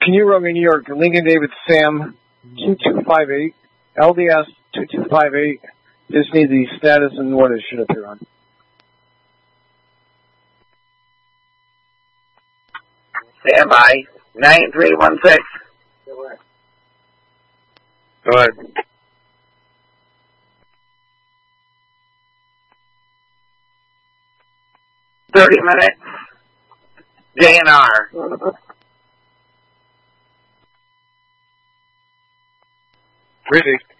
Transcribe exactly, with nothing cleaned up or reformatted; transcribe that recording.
Can you run me New York, Lincoln David Sam, two two five eight, L D S two two five eight. Just need the status and what it should appear on. Stand by. nine three one six. Go ahead. thirty minutes. J N R. Really?